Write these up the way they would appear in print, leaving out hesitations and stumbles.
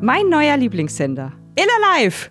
Mein neuer Lieblingssender. Illa Live!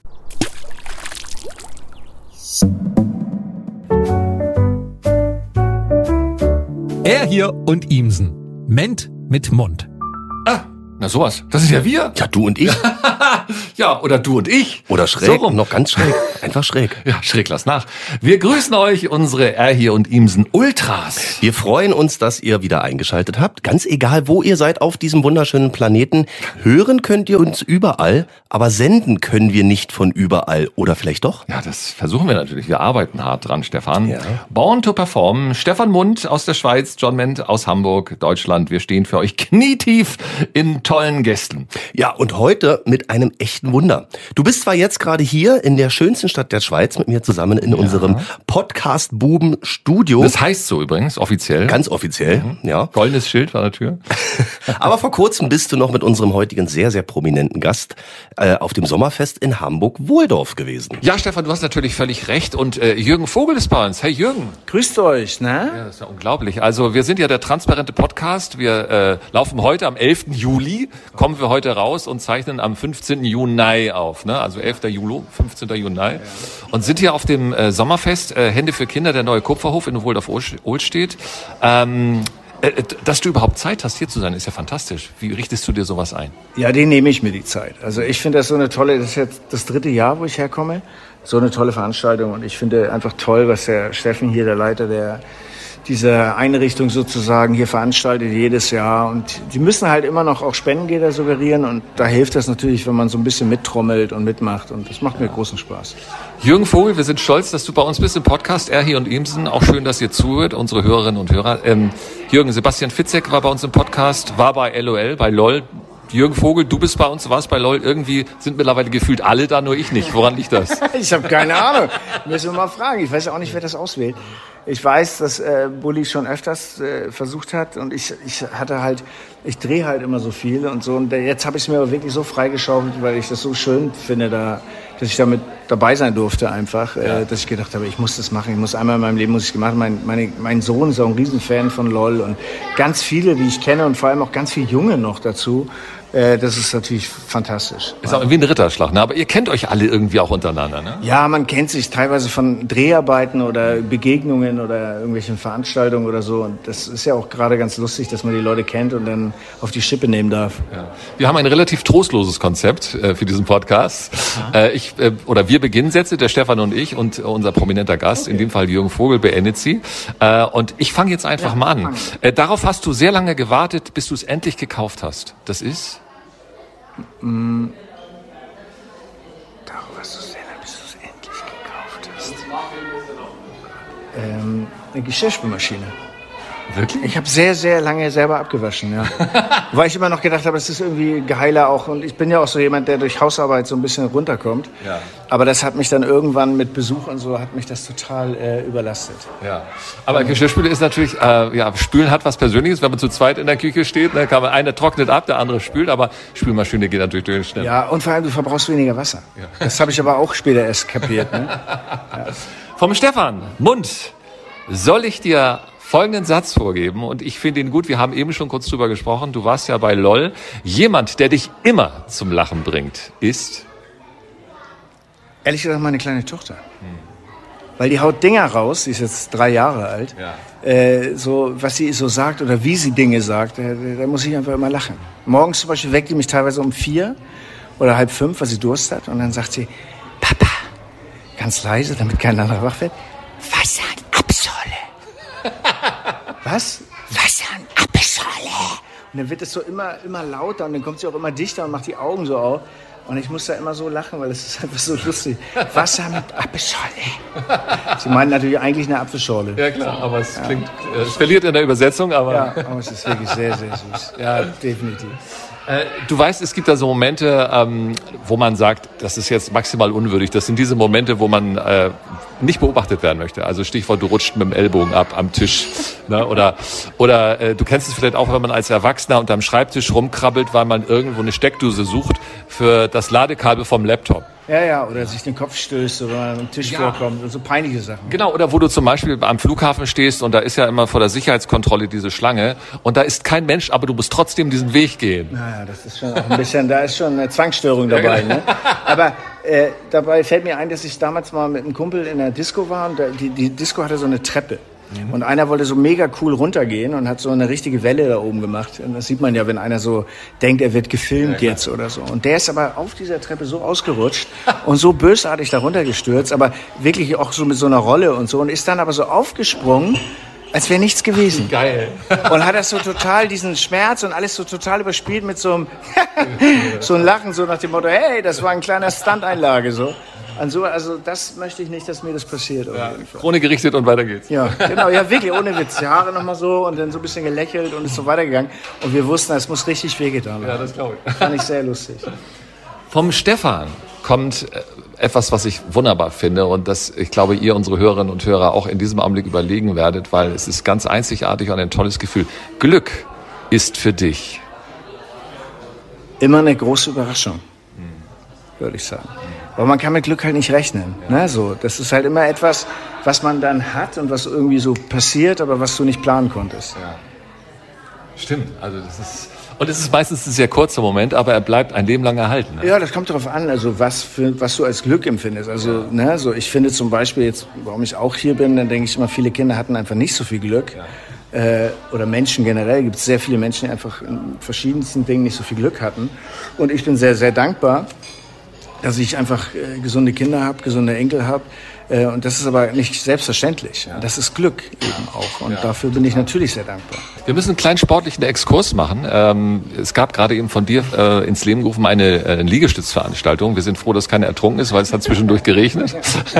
Er hier und Ihmsen. Ment mit Mund. Na sowas, das ist ja wir. Ja, du und ich. Ja, oder du und ich. Oder schräg, So rum. noch ganz schräg. Einfach schräg. Ja, schräg, lass nach. Wir grüßen euch, unsere Er hier und Ihmsen Ultras. Wir freuen uns, dass ihr wieder eingeschaltet habt. Ganz egal, wo ihr seid auf diesem wunderschönen Planeten. Hören könnt ihr uns überall, aber senden können wir nicht von überall. Oder vielleicht doch? Ja, das versuchen wir natürlich. Wir arbeiten hart dran, Stefan. Ja. Born to perform. Stefan Mund aus der Schweiz, John Ment aus Hamburg, Deutschland. Wir stehen für euch knietief in tollen Gästen. Ja, und heute mit einem echten Wunder. Du bist zwar jetzt gerade hier in der schönsten Stadt der Schweiz mit mir zusammen in unserem Podcast-Buben-Studio. Das heißt so übrigens, offiziell. Ganz offiziell, ja. Goldenes Schild vor der Tür. Aber vor kurzem bist du noch mit unserem heutigen sehr, sehr prominenten Gast auf dem Sommerfest in Hamburg-Wohldorf gewesen. Ja, Stefan, du hast natürlich völlig recht. Und Jürgen Vogel ist bei uns. Hey Jürgen. Grüßt euch, ne? Ja, das ist ja unglaublich. Also wir sind ja der transparente Podcast. Wir laufen heute am 11. Juli, kommen wir heute raus und zeichnen am 15. Juni auf. Ne? Also 11. Juli, 15. Juni. Ja. Und sind hier auf dem Sommerfest Hände für Kinder, der neue Kupferhof in Wohldorf-Ohlstedt. Dass du überhaupt Zeit hast, hier zu sein, ist ja fantastisch. Wie richtest du dir sowas ein? Ja, den nehme ich mir die Zeit. Also ich finde das so eine tolle, das ist jetzt das 3. Jahr, wo ich herkomme. So eine tolle Veranstaltung und ich finde einfach toll, was der Steffen hier, der Leiter dieser Einrichtung sozusagen hier veranstaltet jedes Jahr. Und die müssen halt immer noch auch Spendengelder suggerieren und da hilft das natürlich, wenn man so ein bisschen mittrommelt und mitmacht und das macht mir großen Spaß. Jürgen Vogel, wir sind stolz, dass du bei uns bist im Podcast Er hier und Ihmsen. Auch schön, dass ihr zuhört, unsere Hörerinnen und Hörer. Jürgen, Sebastian Fitzek war bei uns im Podcast, war bei LOL, bei LOL. Jürgen Vogel, du bist bei uns, warst bei LOL. Irgendwie sind mittlerweile gefühlt alle da, nur ich nicht. Woran liegt das? Ich habe keine Ahnung. Müssen wir mal fragen. Ich weiß auch nicht, wer das auswählt. Ich weiß, dass Bulli schon öfters versucht hat und ich drehe halt immer so viel und so. Und jetzt habe ich es mir aber wirklich so freigeschaufelt, weil ich das so schön finde, dass ich damit dabei sein durfte einfach, dass ich gedacht habe, ich muss das machen. Ich muss einmal in meinem Leben machen. Mein Sohn ist auch ein Riesenfan von LOL und ganz viele, die ich kenne und vor allem auch ganz viele Junge noch dazu. Das ist natürlich fantastisch. Ist auch irgendwie ein Ritterschlag, ne? Aber ihr kennt euch alle irgendwie auch untereinander, ne? Ja, man kennt sich teilweise von Dreharbeiten oder Begegnungen oder irgendwelchen Veranstaltungen oder so. Und das ist ja auch gerade ganz lustig, dass man die Leute kennt und dann auf die Schippe nehmen darf. Ja. Wir haben ein relativ trostloses Konzept für diesen Podcast. Wir beginnen Sätze, der Stefan und ich und unser prominenter Gast, in dem Fall Jürgen Vogel, beendet sie. Und ich fange jetzt einfach mal an. Darauf hast du sehr lange gewartet, bis du es endlich gekauft hast. Das ist? Darauf hast du sehr lange, bis du es endlich gekauft hast. Eine Geschirrspülmaschine. Wirklich? Ich habe sehr, sehr lange selber abgewaschen, ja. Weil ich immer noch gedacht habe, das ist irgendwie geheiler auch. Und ich bin ja auch so jemand, der durch Hausarbeit so ein bisschen runterkommt. Ja. Aber das hat mich dann irgendwann mit Besuch und so, hat mich das total überlastet. Ja. Aber Geschirrspüle ist natürlich, Spülen hat was Persönliches. Wenn man zu zweit in der Küche steht, ne, kann man, einer trocknet ab, der andere spült. Aber Spülmaschine geht natürlich durch schnell. Ja, und vor allem, du verbrauchst weniger Wasser. Ja. Das habe ich aber auch später erst kapiert. Ne? Ja. Vom Stefan Mund soll ich dir folgenden Satz vorgeben und ich finde ihn gut. Wir haben eben schon kurz drüber gesprochen. Du warst ja bei LOL. Jemand, der dich immer zum Lachen bringt, ist? Ehrlich gesagt, meine kleine Tochter. Weil die haut Dinger raus, die ist jetzt 3 Jahre alt. Ja. So, was sie so sagt oder wie sie Dinge sagt, da muss ich einfach immer lachen. Morgens zum Beispiel weckt die mich teilweise um 4 oder halb 5, weil sie Durst hat. Und dann sagt sie, Papa, ganz leise, damit kein anderer wach wird, Wasser und Absolle. Was? Wasser und Apfelschorle. Und dann wird es so immer lauter und dann kommt sie auch immer dichter und macht die Augen so auf. Und ich muss da immer so lachen, weil es ist einfach so lustig. Wasser mit Apfelschorle. Sie meinen natürlich eigentlich eine Apfelschorle. Ja klar, aber es klingt, es verliert in der Übersetzung, aber... Ja, aber es ist wirklich sehr, sehr süß. Ja, definitiv. Du weißt, es gibt da so Momente, wo man sagt, das ist jetzt maximal unwürdig. Das sind diese Momente, wo man nicht beobachtet werden möchte. Also Stichwort, du rutscht mit dem Ellbogen ab am Tisch. Ne? Oder du kennst es vielleicht auch, wenn man als Erwachsener unterm Schreibtisch rumkrabbelt, weil man irgendwo eine Steckdose sucht für das Ladekabel vom Laptop. Ja, oder sich den Kopf stößt oder am Tisch vorkommt und so peinliche Sachen. Genau, oder wo du zum Beispiel am Flughafen stehst und da ist ja immer vor der Sicherheitskontrolle diese Schlange und da ist kein Mensch, aber du musst trotzdem diesen Weg gehen. Naja, das ist schon auch ein bisschen, da ist schon eine Zwangsstörung dabei. Ne? Aber dabei fällt mir ein, dass ich damals mal mit einem Kumpel in der Disco war und die Disco hatte so eine Treppe. Und einer wollte so mega cool runtergehen und hat so eine richtige Welle da oben gemacht. Und das sieht man ja, wenn einer so denkt, er wird gefilmt jetzt oder so. Und der ist aber auf dieser Treppe so ausgerutscht und so bösartig da runtergestürzt, aber wirklich auch so mit so einer Rolle und so. Und ist dann aber so aufgesprungen, als wäre nichts gewesen. Geil. Und hat das so total, diesen Schmerz und alles so total überspielt mit so einem so ein Lachen, so nach dem Motto, hey, das war ein kleiner Stunt-Einlage, so. Also das möchte ich nicht, dass mir das passiert. Krone gerichtet und weiter geht's. Ja, genau, ja wirklich, ohne Witz. Die Haare nochmal so und dann so ein bisschen gelächelt und ist so weitergegangen. Und wir wussten, es muss richtig wehgetan haben. Ja, das glaube ich. Fand ich sehr lustig. Vom Stefan kommt etwas, was ich wunderbar finde und das, ich glaube, ihr, unsere Hörerinnen und Hörer, auch in diesem Augenblick überlegen werdet, weil es ist ganz einzigartig und ein tolles Gefühl. Glück ist für dich immer eine große Überraschung, würde ich sagen. Aber man kann mit Glück halt nicht rechnen. Ne? So, das ist halt immer etwas, was man dann hat und was irgendwie so passiert, aber was du nicht planen konntest. Ja. Stimmt, also das ist... Und es ist meistens ein sehr kurzer Moment, aber er bleibt ein Leben lang erhalten. Ne? Ja, das kommt darauf an, also was du als Glück empfindest. Also, ne, so ich finde zum Beispiel jetzt, warum ich auch hier bin, dann denke ich immer, viele Kinder hatten einfach nicht so viel Glück. Ja. Oder Menschen generell, gibt es sehr viele Menschen, die einfach in verschiedensten Dingen nicht so viel Glück hatten. Und ich bin sehr, sehr dankbar, dass ich einfach gesunde Kinder habe, gesunde Enkel habe. Und das ist aber nicht selbstverständlich. Ja. Das ist Glück eben auch. Und dafür bin ich natürlich sehr dankbar. Wir müssen einen kleinen sportlichen Exkurs machen. Es gab gerade eben von dir ins Leben gerufen eine Liegestützveranstaltung. Wir sind froh, dass keiner ertrunken ist, weil es hat zwischendurch geregnet.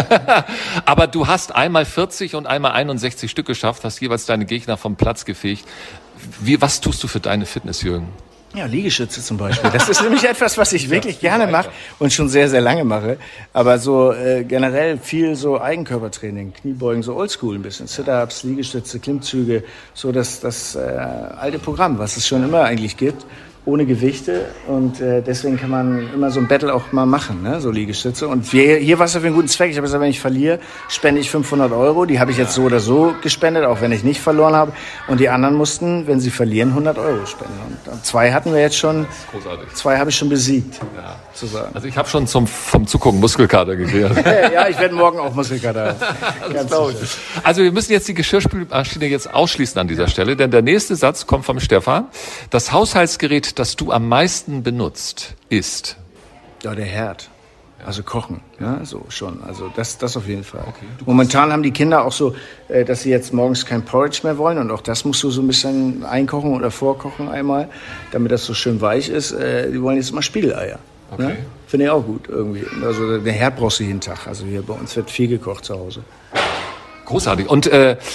Aber du hast einmal 40 und einmal 61 Stück geschafft, hast jeweils deine Gegner vom Platz gefegt. Was tust du für deine Fitness, Jürgen? Ja, Liegestütze zum Beispiel. Das ist nämlich etwas, was ich wirklich gerne mache und schon sehr, sehr lange mache. Aber so generell viel so Eigenkörpertraining, Kniebeugen, so oldschool ein bisschen. Sit-ups, Liegestütze, Klimmzüge, so das alte Programm, was es schon immer eigentlich gibt. Ohne Gewichte und deswegen kann man immer so ein Battle auch mal machen, ne? So Liegestütze. Und hier war es für einen guten Zweck. Ich habe gesagt, wenn ich verliere, spende ich 500 €. Die habe ich jetzt so oder so gespendet, auch wenn ich nicht verloren habe. Und die anderen mussten, wenn sie verlieren, 100 € spenden. Und 2 hatten wir jetzt schon. Großartig. 2 habe ich schon besiegt, sozusagen. Also ich habe schon vom Zugucken Muskelkater gekriegt. Ja, ich werde morgen auch Muskelkater haben. Ganz sicher. Also wir müssen jetzt die Geschirrspülmaschine jetzt ausschließen an dieser Stelle, denn der nächste Satz kommt vom Stefan. Das Haushaltsgerät, das du am meisten benutzt, ist? Ja, der Herd. Also kochen, ja, so schon. Also das auf jeden Fall. Okay, momentan haben die Kinder auch so, dass sie jetzt morgens kein Porridge mehr wollen und auch das musst du so ein bisschen einkochen oder vorkochen einmal, damit das so schön weich ist. Die wollen jetzt mal Spiegeleier. Okay. Ne? Finde ich auch gut irgendwie. Also den Herd brauchst du jeden Tag. Also hier bei uns wird viel gekocht zu Hause. Großartig. Und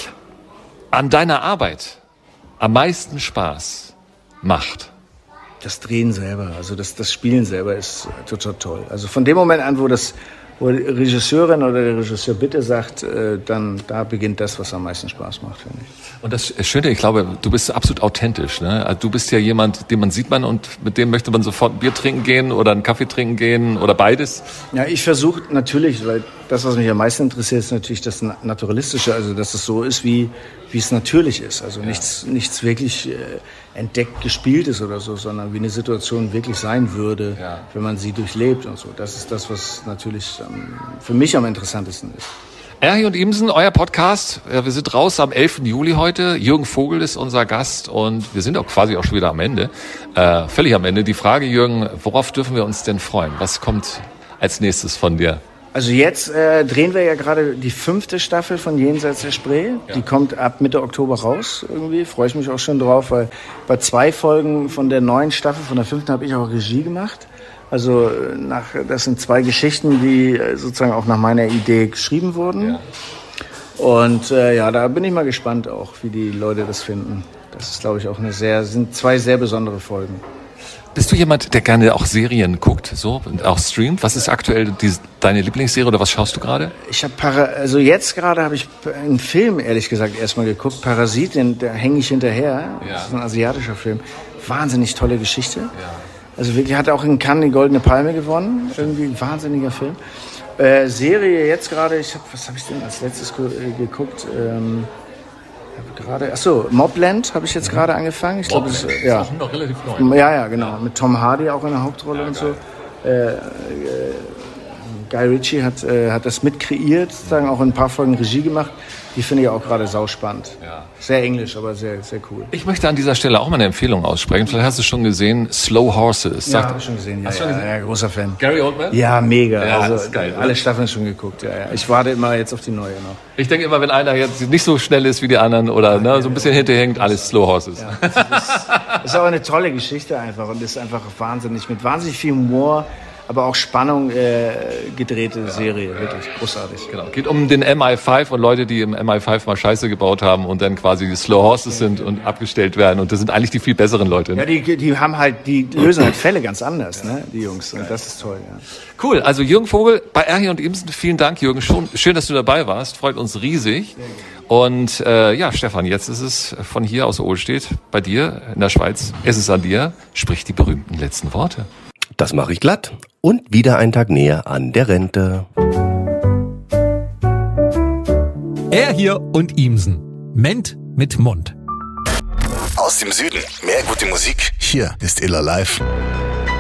an deiner Arbeit am meisten Spaß macht? Das Drehen selber, also das Spielen selber ist total toll. Also von dem Moment an, wo die Regisseurin oder der Regisseur bitte sagt, dann da beginnt das, was am meisten Spaß macht, finde ich. Und das Schöne, ich glaube, du bist absolut authentisch, ne? Also du bist ja jemand, den man sieht und mit dem möchte man sofort ein Bier trinken gehen oder einen Kaffee trinken gehen oder beides. Ja, ich versuche natürlich, weil das, was mich am meisten interessiert, ist natürlich das Naturalistische, also dass es so ist, wie es natürlich ist. Also nichts wirklich entdeckt gespielt ist oder so, sondern wie eine Situation wirklich sein würde, wenn man sie durchlebt und so. Das ist das, was natürlich für mich am interessantesten ist. Erhi und Imsen, euer Podcast. Wir sind raus am 11. Juli heute. Jürgen Vogel ist unser Gast und wir sind auch quasi auch schon wieder am Ende. Völlig am Ende. Die Frage, Jürgen, worauf dürfen wir uns denn freuen? Was kommt als nächstes von dir? Also jetzt drehen wir ja gerade die 5. Staffel von Jenseits der Spree. Ja. Die kommt ab Mitte Oktober raus irgendwie. Freue ich mich auch schon drauf, weil bei 2 Folgen von der neuen Staffel, von der 5. habe ich auch Regie gemacht. Also das sind 2 Geschichten, die sozusagen auch nach meiner Idee geschrieben wurden. Ja. Und da bin ich mal gespannt auch, wie die Leute das finden. Das ist, glaube ich, auch sind 2 sehr besondere Folgen. Bist du jemand, der gerne auch Serien guckt, so und auch streamt? Was ist aktuell deine Lieblingsserie oder was schaust du gerade? Ich habe jetzt gerade habe ich einen Film ehrlich gesagt erstmal geguckt, Parasit, da hänge ich hinterher. Ja. Das ist ein asiatischer Film. Wahnsinnig tolle Geschichte. Ja. Also wirklich, hat auch in Cannes die Goldene Palme gewonnen. Irgendwie ein wahnsinniger Film. Serie jetzt gerade, was habe ich denn als letztes geguckt? Mobland habe ich jetzt gerade angefangen. Ich glaube, das ist auch noch relativ neu. Ja, genau. Mit Tom Hardy auch in der Hauptrolle und so. Guy Ritchie hat das mitkreiert, sozusagen auch in ein paar Folgen Regie gemacht. Die finde ich auch gerade sauspannend. Ja. Sehr englisch, aber sehr, sehr cool. Ich möchte an dieser Stelle auch mal eine Empfehlung aussprechen. Vielleicht hast du schon gesehen, Slow Horses. Ja, habe ich schon gesehen. Ja, großer Fan. Gary Oldman? Ja, mega. Ja, also, das ist geil, alle Staffeln schon geguckt. Ja. Ich warte immer jetzt auf die neue noch. Ich denke immer, wenn einer jetzt nicht so schnell ist wie die anderen oder so ein bisschen hinterhängt, alles Slow Horses. Ja, das ist auch eine tolle Geschichte einfach und ist einfach wahnsinnig, mit wahnsinnig viel Humor, aber auch Spannung gedrehte Serie, wirklich großartig. Genau, geht um den MI5 und Leute, die im MI5 mal Scheiße gebaut haben und dann quasi die Slow Horses sind und abgestellt werden und das sind eigentlich die viel besseren Leute. Ne? Ja, die lösen halt Fälle ganz anders, ne, die Jungs, und das ist toll. Ja. Cool, also Jürgen Vogel bei Erhi und Imsen, vielen Dank Jürgen, schön, dass du dabei warst, freut uns riesig. Und Stefan, jetzt ist es von hier aus Ohlstedt, bei dir in der Schweiz, es ist an dir, sprich die berühmten letzten Worte. Das mache ich glatt. Und wieder ein Tag näher an der Rente. Er hier und Imsen. Ment mit Mund. Aus dem Süden. Mehr gute Musik. Hier ist Iller Live.